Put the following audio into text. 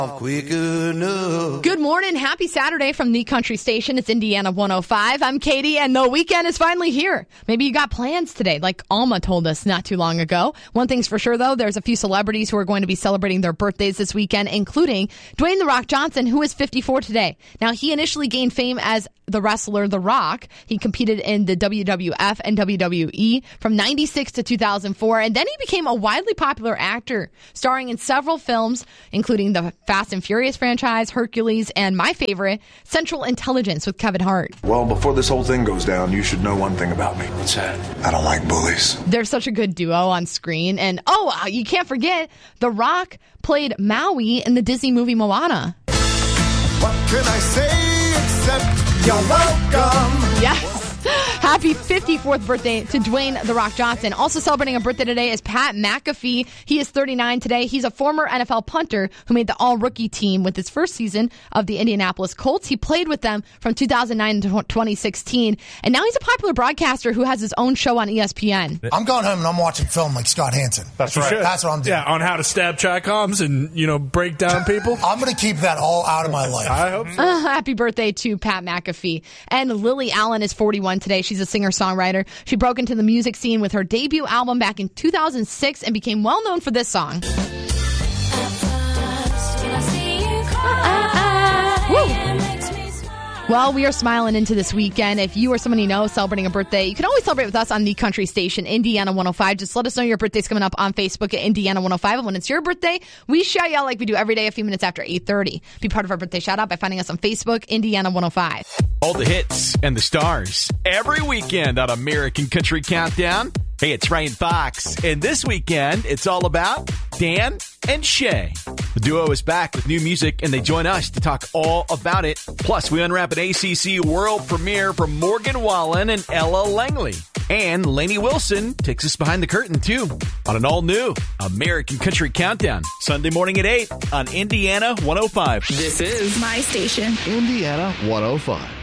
Good morning. Happy Saturday from the country station. It's Indiana 105. I'm Katie, and the weekend is finally here. Maybe you got plans today, like Alma told us not too long ago. One thing's for sure, though, there's a few celebrities who are going to be celebrating their birthdays this weekend, including Dwayne The Rock Johnson, who is 54 today. Now, he initially gained fame as the wrestler The Rock. He competed in the WWF and WWE from 96 to 2004, and then he became a widely popular actor, starring in several films, including the Fast and Furious franchise, Hercules, and my favorite, Central Intelligence with Kevin Hart. Well, before this whole thing goes down, you should know one thing about me. What's that? I don't like bullies. They're such a good duo on screen. And, you can't forget, The Rock played Maui in the Disney movie Moana. What can I say except you're welcome? Yes. Happy 54th birthday to Dwayne The Rock Johnson. Also celebrating a birthday today is Pat McAfee. He is 39 today. He's a former NFL punter who made the all-rookie team with his first season of the Indianapolis Colts. He played with them from 2009 to 2016. And now he's a popular broadcaster who has his own show on ESPN. I'm going home and I'm watching film like Scott Hansen. That's right. That's what I'm doing. Yeah, on how to stab Chi-Coms and, break down people. I'm going to keep that all out of my life. I hope so. Happy birthday to Pat McAfee. And Lily Allen is 41 today. She's a singer-songwriter. She broke into the music scene with her debut album back in 2006 and became well-known for this song. Well, we are smiling into this weekend. If you or someone you know celebrating a birthday, you can always celebrate with us on the country station, Indiana 105. Just let us know your birthday's coming up on Facebook at Indiana 105. And when it's your birthday, we shout you out like we do every day a few minutes after 8:30. Be part of our birthday shout-out by finding us on Facebook, Indiana 105. All the hits and the stars every weekend on American Country Countdown. Hey, it's Ryan Fox, and this weekend, it's all about Dan and Shay. The duo is back with new music, and they join us to talk all about it. Plus, we unwrap an ACC world premiere from Morgan Wallen and Ella Langley. And Lainey Wilson takes us behind the curtain, too, on an all-new American Country Countdown. Sunday morning at 8 on Indiana 105. This is my station, Indiana 105.